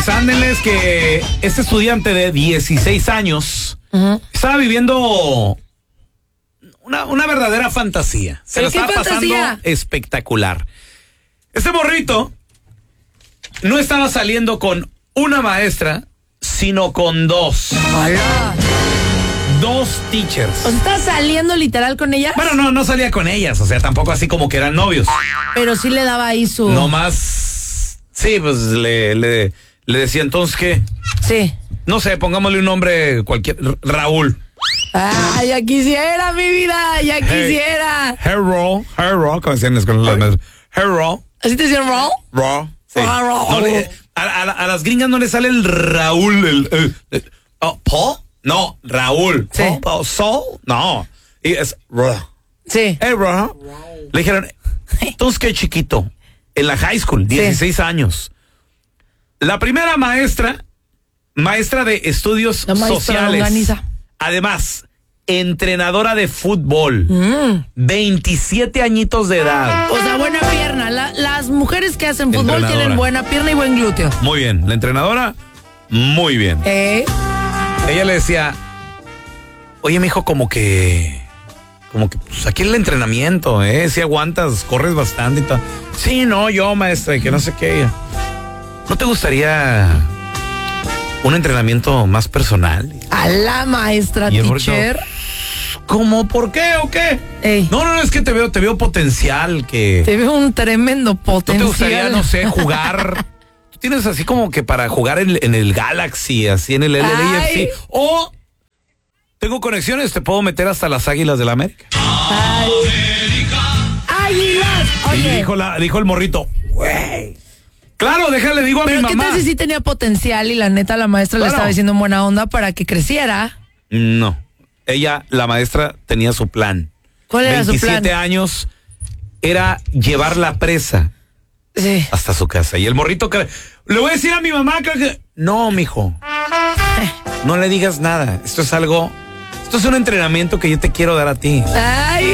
Pues ándenles que este estudiante de 16 años estaba viviendo una verdadera fantasía. Se la estaba pasando espectacular. Este morrito no estaba saliendo con una maestra, sino con dos. Hola. Dos teachers. ¿O sea, estás saliendo literal con ellas? Bueno, no salía con ellas, o sea, tampoco así como que eran novios. Pero sí le daba ahí su... No más, sí, pues le decía, entonces, ¿qué? Sí. No sé, pongámosle un nombre cualquier, Raúl. Ah, ya quisiera, mi vida, ya quisiera. Harold, como decían con las maestras. Harold. ¿Así te decían Raúl? Raw. Sí. Raúl. No a las gringas no le sale el Raúl. ¿Paul? No, Raúl. Sí. Saul? No. Y es Raw. Sí. Hey, Raw. Le dijeron, entonces qué chiquito. En la high school, 16 años. La primera maestra de estudios sociales. Organiza. Además, entrenadora de fútbol. 27 añitos de edad. O sea, buena pierna. Las mujeres que hacen fútbol Entrenadora. tienen buena pierna y buen glúteo. Muy bien. La entrenadora, muy bien. Ella le decía, oye, mijo, como que pues aquí el entrenamiento, si aguantas, corres bastante y todo. Sí, no, yo, maestra, y que no sé qué. ¿No te gustaría un entrenamiento más personal? A la maestra Y el teacher. ¿Cómo? ¿Por qué o qué? Ey. No, es que te veo potencial, que... Te veo un tremendo ¿No potencial. te gustaría, no sé, jugar? Tú tienes así como que para jugar en el Galaxy, así en el LAFC. O tengo conexiones, te puedo meter hasta las Águilas del América. ¡Águilas! Y Oye, dijo el morrito, güey. Claro, déjale, digo a mi pero ¿qué mamá. tal si sí tenía potencial y la neta la maestra le Bueno. estaba diciendo en buena onda para que creciera? No, la maestra tenía su plan. ¿Cuál era su plan? 27 años, era llevarla presa Sí. hasta su casa. Y el morrito, le voy a decir a mi mamá que... No, mijo, no le digas nada. Esto es un entrenamiento que yo te quiero dar a ti. Ay.